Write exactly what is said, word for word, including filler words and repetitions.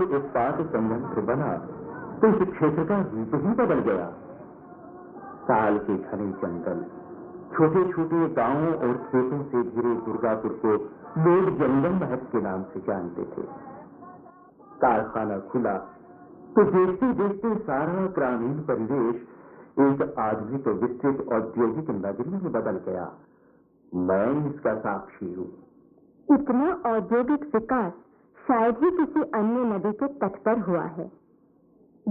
इस्पात संयंत्र बना तो इस क्षेत्र का रूप ही बदल गया। साल के घने जंगल, छोटे छोटे गांवों और खेतों से घिरे दुर्गापुर को लोग जंगल महल के नाम से जानते थे। कारखाना खुला तो देखते देखते सारा ग्रामीण परिवेश एक आधुनिक विस्तृत औद्योगिक नगरी में बदल गया। मैं इसका साक्षी हूँ। इतना औद्योगिक विकास शायद ही किसी अन्य नदी के तट पर हुआ है।